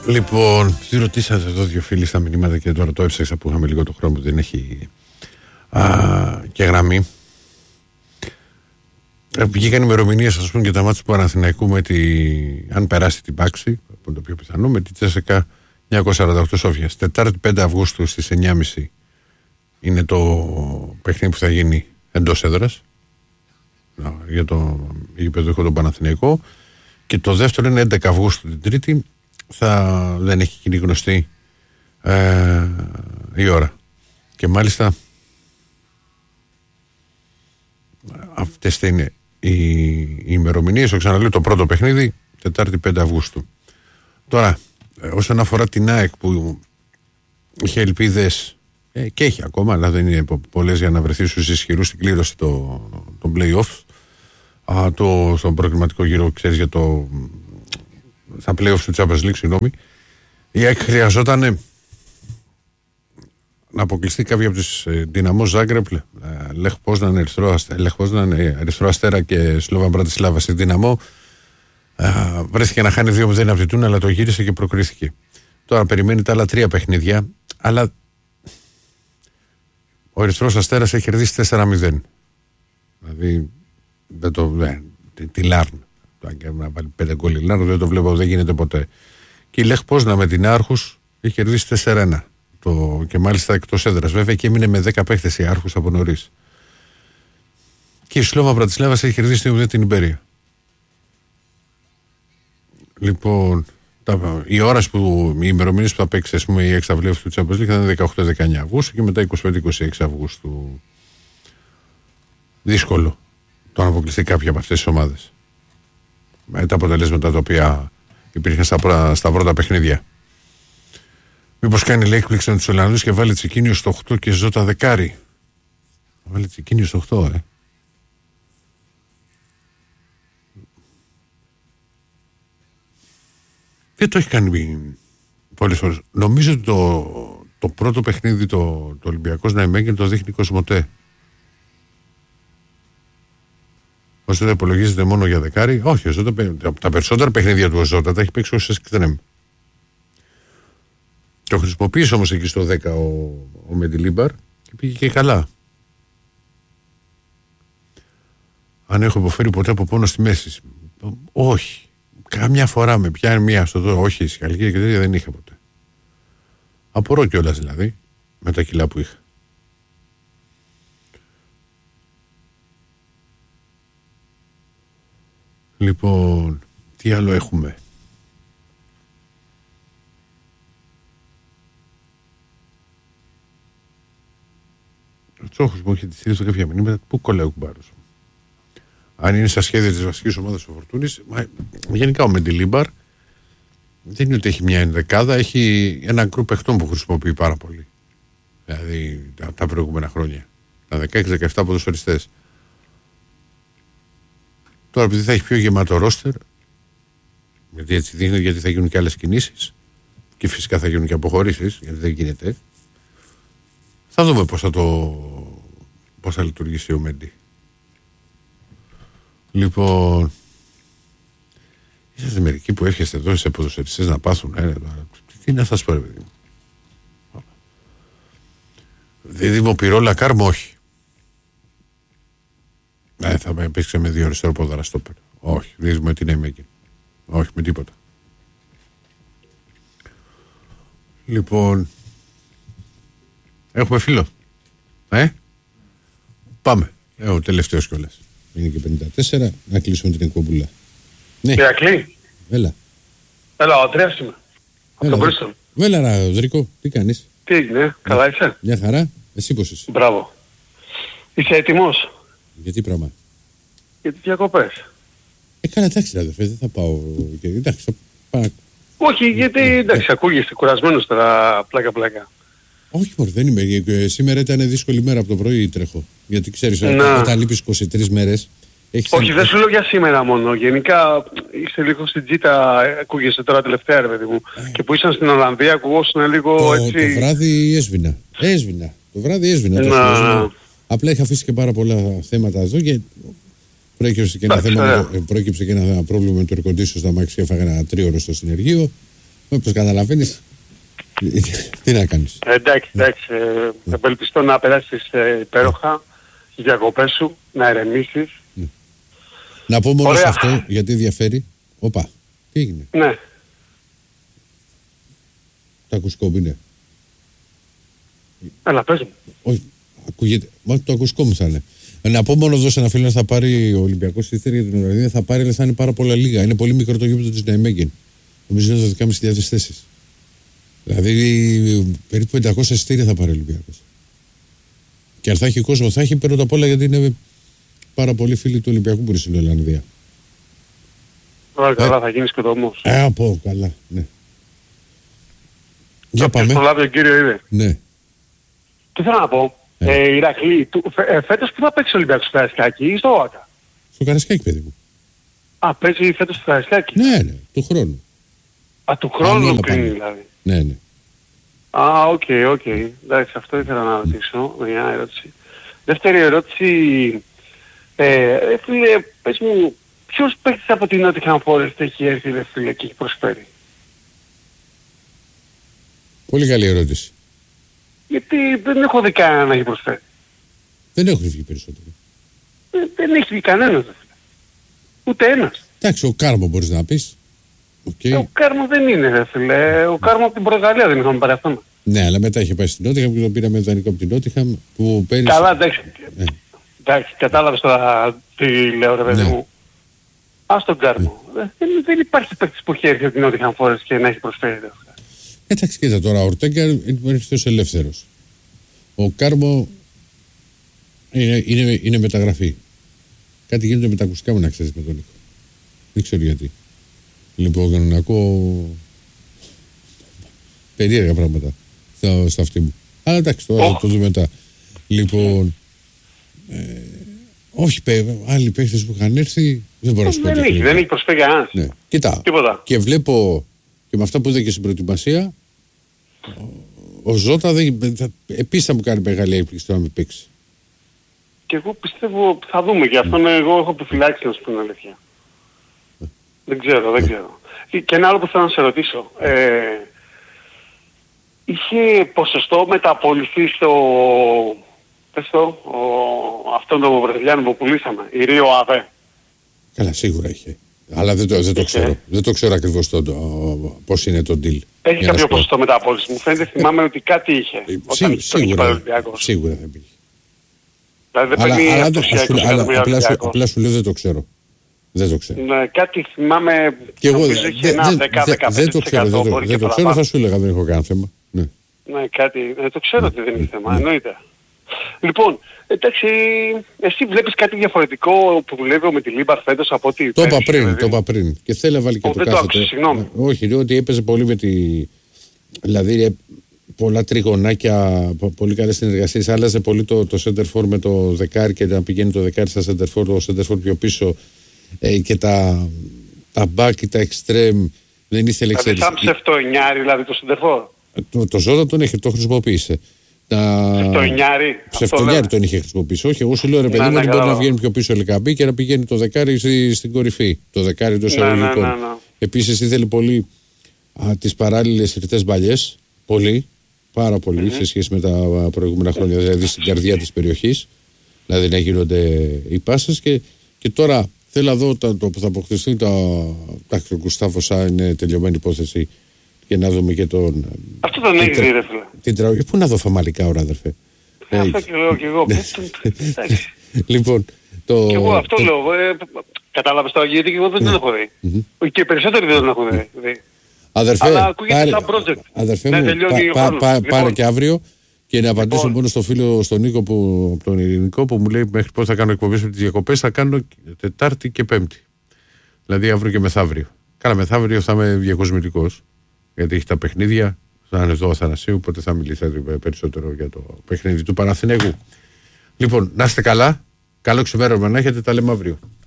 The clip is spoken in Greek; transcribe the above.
Λοιπόν, τι ρωτήσατε εδώ δύο φίλοι στα μηνύματα και τώρα το έψαξα που είχαμε λίγο το χρόνο που δεν έχει και γραμμή. Βγήκαν ημερομηνίες, ας πούμε, και τα μάτια του Παναθηναϊκού με αν περάσει την Πάξη, που είναι το πιο πιθανό, με τη Τσέσσεκα 948 Σόφιας. Τετάρτη 5 Αυγούστου στις 9.30 είναι το παιχνίδι που θα γίνει εντός έδρας για το γήπεδο τον Παναθηναϊκό. Και το δεύτερο είναι 11 Αυγούστου την Τρίτη. Δεν έχει γίνει γνωστή η ώρα. Και μάλιστα αυτές θα είναι οι ημερομηνίες. Το ξαναλέω, το πρώτο παιχνίδι Τετάρτη 5 Αυγούστου. Τώρα, όσον αφορά την ΑΕΚ που είχε ελπίδες και έχει ακόμα, αλλά δεν είναι πολλές για να βρεθεί στους ισχυρούς στην κλήρωση των play-offs, στον προκριματικό γύρο, ξέρεις, για στα play-offs του Champions League, συγγνώμη, η ΑΕΚ χρειαζόταν να αποκλειστεί κάποια από τις Δυναμό Ζάγκρεπ, Λεχ Πόσναν, Ερυθρό Αστέρα και Σλόβαν Μπρατισλάβα. Στη Δυναμό βρέθηκε να χάνει 2-0 από την Τούνα, αλλά το γύρισε και προκρίθηκε. Τώρα περιμένει τα άλλα 3 παιχνίδια, αλλά ο Ερυθρός Αστέρας έχει κερδίσει 4-0. Δηλαδή τη Λάρν. Να βάλει 5 γκολ η Λάρν, δεν το βλέπω, δεν γίνεται ποτέ. Και η Λεχ Πόσνα με την Άρχους έχει κερδίσει 4-1. Και μάλιστα εκτός έδρας. Βέβαια και έμεινε με 10 παίχτες η Άρχους από νωρίς. Και η Σλόβα Μπρατισλάβας έχει κερδίσει 2-0 την Ιμπέρια. Λοιπόν, οι ώρες οι ημερομηνίες που θα παίξει, ας πούμε, η εξαβλέψη του Champions League θα είναι 18-19 Αυγούστου και μετά 25-26 Αυγούστου. Δύσκολο το να αποκλειστεί κάποια από αυτές τις ομάδες με τα αποτελέσματα τα οποία υπήρχαν στα πρώτα παιχνίδια. Μήπως κάνει, λέει, έκπληξη με τους Ολλανδούς και βάλει Τσικίνιο στο 8 και Ζώτα δεκάρι. Βάλει Τσικίνιο στο 8, Δεν το έχει κάνει πολλές φορές. Νομίζω ότι το πρώτο παιχνίδι το Ολυμπιακός Ναϊμέγγεν το δείχνει Κοσμοτέ. Ώστε δεν υπολογίζεται μόνο για δεκάρι. Όχι, τα περισσότερα παιχνίδια του Ζώτα τα έχει παίξει ως εξτρέμ. Το χρησιμοποίησε όμως εκεί στο 10 ο Μεντιλίμπαρ και πήγε και καλά. Αν έχω υποφέρει ποτέ από πόνο στη μέση? Όχι. Καμιά φορά με πιάνει μία στο δω. Όχι, ισχαλική και τέτοια δεν είχα ποτέ. Απορώ κιόλας δηλαδή με τα κιλά που είχα. Λοιπόν, τι άλλο έχουμε? Ο Τσόχος μου έχει τη στείλει στο κάποια μηνύματα. Πού κολλάει ο κουμπάρος? Αν είναι στα σχέδια της βασικής ομάδας του Φορτούνης, γενικά ο Μεντιλίμπαρ δεν είναι ότι έχει μια ενδεκάδα, έχει ένα γκρουπ παιχτών που χρησιμοποιεί πάρα πολύ. Δηλαδή τα προηγούμενα χρόνια. Τα 16-17 ποδοσφαιριστές. Τώρα επειδή θα έχει πιο γεμάτο ρόστερ, γιατί έτσι δείχνει, γιατί θα γίνουν και άλλες κινήσεις και φυσικά θα γίνουν και αποχωρήσεις, γιατί δεν γίνεται. Θα δούμε πώς θα λειτουργήσει ο Μέντι. Λοιπόν, είσαστε μερικοί που έρχεστε εδώ σε ποδοσφαιριστές να πάθουν. Τι να σας πω, ρε παιδί μου? Δίδυμο Πυρόλα Κάρμο, όχι. Θα με παίξει με 2 αριστερό πόδαρα στόπερ. Όχι, δίδυμο την Έμεγγεν. Όχι, με τίποτα. Λοιπόν, έχουμε φίλο. Πάμε. Ο τελευταίος κιόλας. Είναι και 54. Να κλείσουμε την εκπομπούλα. Ναι. Ηρακλή. Έλα. Έλα, ο Αντρέας είμαι. Από τον Πρίστον. Έλα, Ροδρικό. Τι κάνεις? Τι έγινε, καλά είσαι? Μια χαρά. Εσύ πώς είσαι? Μπράβο. Είσαι έτοιμος? Για τι πράγμα? Για τις διακοπές. Καλά, εντάξει, αδερφέ, δεν θα πάω. Εντάξει, θα πάω. Όχι, γιατί εντάξει, ακούγεσαι κουρασμένος τώρα, πλάκα. Όχι, μωρέ, δεν είμαι. Σήμερα ήταν δύσκολη μέρα από το πρωί, τρέχω. Γιατί ξέρεις, όταν λείπεις 23 μέρες. Όχι, δεν σου λέω για σήμερα μόνο. Γενικά είσαι λίγο στην τζίτα, ακούγεσαι τώρα τελευταία, ρε παιδί μου. Και που ήσαν στην Ολλανδία, ακουγόσουν λίγο έτσι. Το βράδυ έσβηνα. Το βράδυ έσβηνα. Απλά είχα αφήσει και πάρα πολλά θέματα εδώ και προέκυψε και ένα πρόβλημα με το air condition στα μάξι. Έφαγα ένα 3ωρο στο συνεργείο. Όπως καταλαβαίνεις, τι να κάνεις. Εντάξει. Ευελπιστώ να περάσεις υπέροχα τις διακοπές σου, να ερεμήσεις. Να πω μόνο σε αυτό, γιατί διαφέρει. Όπα, τι έγινε. Ναι. Τα ακουστικό είναι. Έλα, πες μου. Όχι, ακούγεται. Μα το ακουστικό μου θα είναι. Να πω μόνο εδώ σε ένα φίλο να θα πάρει ο Ολυμπιακός εισιτήρια για την Ολλανδία, θα πάρει, αλλά θα είναι πάρα πολλά λίγα. Είναι πολύ μικρό το γήπεδο της Ναϊμέγεν. Νομίζω είναι 12.500 θέσεις. Δηλαδή περίπου 500 εισιτήρια θα πάρει ο Ολυμπιακός. Και αν θα έχει κόσμο, θα έχει πρώτα απ' όλα γιατί είναι πάρα πολλοί φίλοι του Ολυμπιακού που είναι στην Ολλανδία. Καλά, θα γίνεις και το όμως. Από καλά, ναι. Για πάμε. Το λάβει ο κύριο είδε. Ναι. Τι θέλω να πω. Ηρακλή, φέτος που θα παίξει ο Ολυμπιακός στο Καραϊσκάκι ή στο ΟΑΚΑ? Στο Καραϊσκάκι, παιδί μου. Α, παίζει φέτος στο Καραϊσκάκι. Ναι, του χρόνου. Α, του χρόνου κλείνει δηλαδή. Ναι. Α, οκ. Εντάξει, αυτό ήθελα να ρωτήσω. Μια ερώτηση. Δεύτερη ερώτηση. Φίλε, πες μου, ποιος παίκτης από την Nottingham Forest έχει έρθει, ρε φίλε, και έχει προσφέρει? Πολύ καλή ερώτηση. Γιατί δεν έχω δει κανένα να έχει προσφέρει. Δεν έχουν βγει περισσότερο. Δεν έχει βγει κανένας, ρε φίλε. Ούτε ένας. Εντάξει, ο Κάρμο μπορείς να πεις. Okay. Ο Κάρμο δεν είναι, ρε φίλε. Ο Κάρμο από την Πορτογαλία δεν είχαμε πάρει αυτό. Ναι, αλλά μετά είχε πάει στην Νότιχαμ και τον πήραμε δανεικό από την Νότιχαμ που πέρυσι. Καλά, εντάξει. Εντάξει, κατάλαβες τώρα τι λέω, ρε παιδί μου. Ας τον Κάρμο. Δεν υπάρχει παίκτης που έχει έρθει από την Nottingham Forest και να έχει προσφέρει. Εντάξει, κοίτα τώρα, ο Ορτέγκα είναι ευθύος ελεύθερος. Ο Κάρμο είναι μεταγραφή. Κάτι γίνεται με τα ακουστικά μου, να ξέρεις, με τον Νίκο. Δεν ξέρω γιατί. Λοιπόν, να ακούω περίεργα πράγματα στα αυτή μου. Αλλά εντάξει, τώρα θα το δούμε μετά. Λοιπόν, όχι, άλλοι παίχτες που είχαν έρθει δεν μπορώ να σου πω. Δεν έχει προσφέρει κανένας. Ναι. Κοίτα, και βλέπω και με αυτά που είδα και στην προετοιμασία, ο Ζώτα επίσης θα μου κάνει μεγάλη έκπληξη το να μην παίξει. Και εγώ πιστεύω θα δούμε και αυτόν. Εγώ έχω επιφυλάξει, να σου πω την αλήθεια. Δεν ξέρω. Και ένα άλλο που θέλω να σε ρωτήσω. Είχε ποσοστό μεταπολιθεί αυτόν τον Βραζιλιάνο που πουλήσαμε, η Ρίο Αβέ? Καλά, σίγουρα είχε. Αλλά δεν το ξέρω. Δεν το ξέρω ακριβώς πώς είναι το deal. Έχει κάποιο ποσοστό μεταπόληση? Μου φαίνεται, θυμάμαι ότι κάτι είχε. Σίγουρα δεν πήγε. Δηλαδή απλά σου λέω δεν το ξέρω. Ναι, κάτι θυμάμαι. Και εγώ δεν το ξέρω, θα σου έλεγα, δεν έχω κανένα θέμα. Ναι, κάτι. Το ξέρω ότι δεν είναι θέμα, εννοείται. Λοιπόν, εντάξει, εσύ βλέπεις κάτι διαφορετικό που δουλεύει με τη Λίμπαρ φέτος από ό,τι... Το είπα πριν. Και θέλω να βάλει και το κάθετο. Συγγνώμη. Όχι, λέω ότι έπαιζε πολύ με τη... Δηλαδή, πολλά τριγωνάκια, πολύ καλές συνεργασίες. Άλλαζε πολύ το center for με το δεκάρι και να πηγαίνει το δεκάρι στα center for, το center for πιο πίσω και τα back και τα extreme. Δεν ήθελε εξέλιξη. Δηλαδή θα ψευτοενιάρι, δηλαδή το center for. Το Ζώτα το χρησιμοποίησε. Ψευτονιάρι τον είχε χρησιμοποιήσει. Όχι, εγώ σου λέω ρε παιδί μου ότι μπορεί να βγαίνει πιο πίσω Ελκαμπή και να πηγαίνει το δεκάρι στην κορυφή. Το δεκάρι των εισαγωγικών. Επίσης ήθελε πολύ τις παράλληλες ρητές μπαλιές. Πάρα πολύ σε σχέση με τα προηγούμενα χρόνια. Δηλαδή στην καρδιά της περιοχής. Δηλαδή να γίνονται οι πάσες. Και τώρα θέλω να δω το που θα αποκτηθεί. Ο Γκουστάβο Σά είναι τελειωμένη υπόθεση. Και να δούμε και τον... Αυτό τον έχει δει, ρε φίλε. Πού να δω φαμαλικά ώρα, αδερφέ. Αυτό και λέω και εγώ. Λοιπόν, και εγώ αυτό λέω. Κατάλαβες το γιατί και εγώ δεν τον έχω δει. Και περισσότεροι δεν τον έχουν δει. Αδερφέ μου, πάρε και αύριο και να απαντήσω μόνο στο φίλο, στον Νίκο, τον Ειρηνικό, που μου λέει μέχρι πώς θα κάνω εκπομπές με τις διακοπές. Θα κάνω Τετάρτη και Πέμπτη. Δηλαδή αύριο και μεθαύριο. Καλά, μεθαύριο θα είμαι διακοσμητικός. Γιατί έχει τα παιχνίδια, θα είναι εδώ ο Αθανασίου, οπότε θα μιλήσετε περισσότερο για το παιχνίδι του Παναθηναίκου. Λοιπόν, να είστε καλά, καλό ξημέρωμα να έχετε, τα λέμε αύριο.